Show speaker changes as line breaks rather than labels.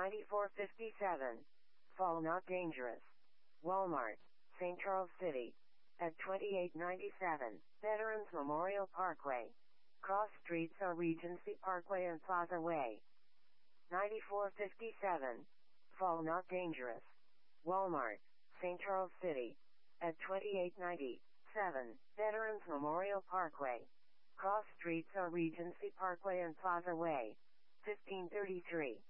9457. Fall not dangerous. Walmart, St. Charles City. At 2897, Veterans Memorial Parkway. Cross streets are Regency Parkway and Plaza Way. 9457. Fall not dangerous. Walmart, St. Charles City. At 2897, Veterans Memorial Parkway. Cross streets are Regency Parkway and Plaza Way. 1533.